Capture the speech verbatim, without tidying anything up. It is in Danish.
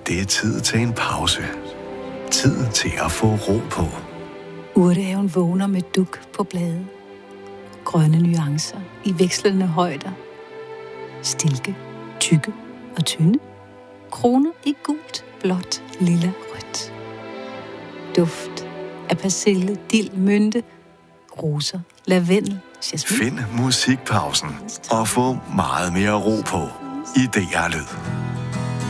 Det er tid til en pause. Tid til at få ro på. Urtehaven vågner med duk på bladet. Grønne nuancer i vekslende højder. Stilke, tykke og tynde. Kroner i gult, blåt, lilla, rødt. Duft af persille, dild, mynte, roser, lavendel, jasmin. Find musikpausen og få meget mere ro på i D R Lyd.